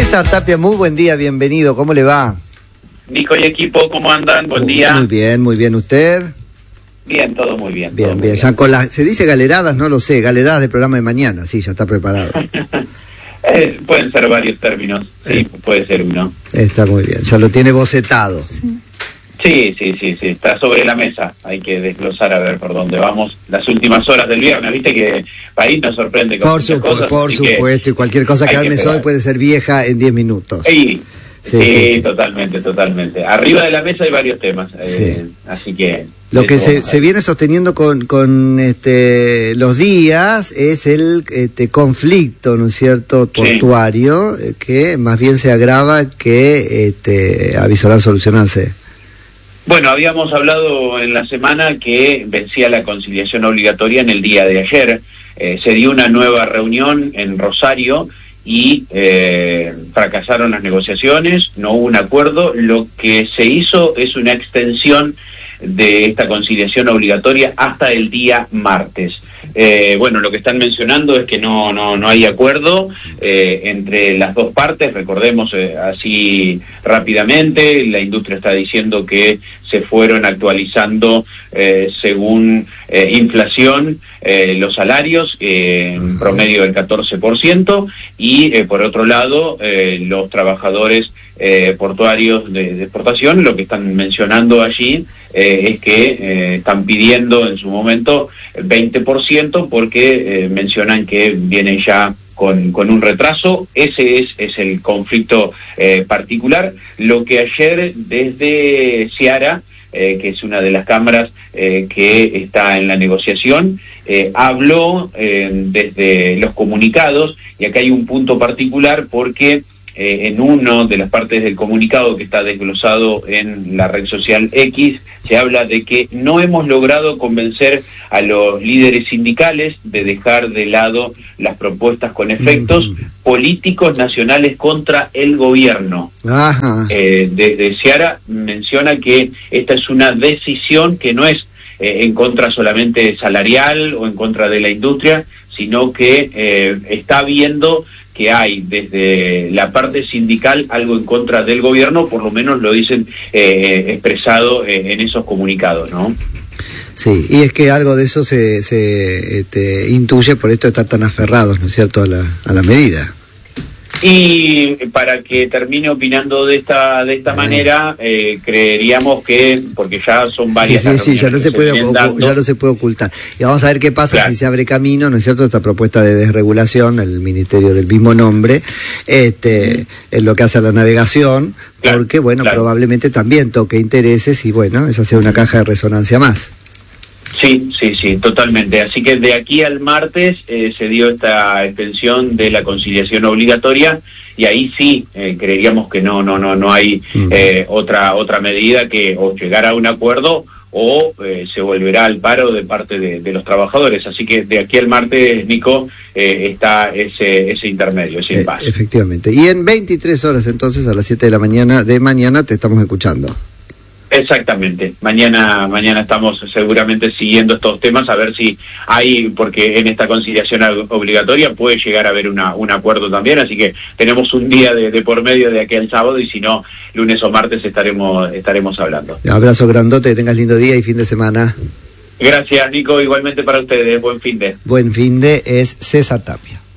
César Tapia, muy buen día, bienvenido, ¿cómo le va? Nico y equipo, ¿cómo andan? Buen día. Muy bien, ¿usted? Bien, todo muy bien. Bien, todo bien, muy ya con las, se dice galeradas, no lo sé, galeradas del programa de mañana, sí, ya está preparado. Pueden ser varios términos, sí, puede ser uno. Está muy bien, ya lo tiene bocetado. Sí, está sobre la mesa, hay que desglosar a ver por dónde vamos. Las últimas horas del viernes, viste que país nos sorprende con muchas cosas. Por supuesto, y cualquier cosa que armes hoy puede ser vieja en 10 minutos. Sí, totalmente. Arriba de la mesa hay varios temas, así que... Lo que se viene sosteniendo con los días es el conflicto, ¿no es cierto?, portuario, que más bien se agrava que avisorar solucionarse. Bueno, habíamos hablado en la semana que vencía la conciliación obligatoria en el día de ayer. Se dio una nueva reunión en Rosario y fracasaron las negociaciones, no hubo un acuerdo. Lo que se hizo es una extensión de esta conciliación obligatoria hasta el día martes. Bueno, lo que están mencionando es que no hay acuerdo entre las dos partes. Recordemos así rápidamente, la industria está diciendo que se fueron actualizando según inflación los salarios en promedio del 14%, y por otro lado los trabajadores portuarios de exportación lo que están mencionando allí es que están pidiendo en su momento 20% porque mencionan que vienen ya con un retraso. Ese es el conflicto particular. Lo que ayer desde Ciara, que es una de las cámaras que está en la negociación, habló desde los comunicados, y acá hay un punto particular porque en una de las partes del comunicado que está desglosado en la red social X, se habla de que no hemos logrado convencer a los líderes sindicales de dejar de lado las propuestas con efectos políticos nacionales contra el gobierno. Desde Ciara menciona que esta es una decisión que no es en contra solamente salarial o en contra de la industria, sino que está viendo que hay desde la parte sindical algo en contra del gobierno, por lo menos lo dicen expresado en esos comunicados, ¿no? Sí, y es que algo de eso se intuye por esto de estar tan aferrados, ¿no es cierto?, a la medida. Y para que termine opinando de esta manera, creeríamos que, porque ya son varias ya no se puede ocultar. Y vamos a ver qué pasa si se abre camino, ¿no es cierto?, esta propuesta de desregulación del ministerio del mismo nombre, en lo que hace a la navegación, porque, probablemente también toque intereses y, esa sea una caja de resonancia más. Sí, totalmente. Así que de aquí al martes se dio esta extensión de la conciliación obligatoria, y ahí sí creeríamos que no hay otra medida que o llegar a un acuerdo o se volverá al paro de parte de los trabajadores. Así que de aquí al martes, Nico, está ese intermedio, ese impasse. Efectivamente. Y en 23 horas entonces, a las 7 de la mañana te estamos escuchando. Exactamente, mañana estamos seguramente siguiendo estos temas a ver si hay, porque en esta conciliación obligatoria puede llegar a haber un acuerdo también, así que tenemos un día de por medio de aquí al sábado, y si no, lunes o martes estaremos hablando. Un abrazo grandote, que tengas lindo día y fin de semana. Gracias, Nico, igualmente para ustedes, buen fin de. Buen fin de es César Tapia.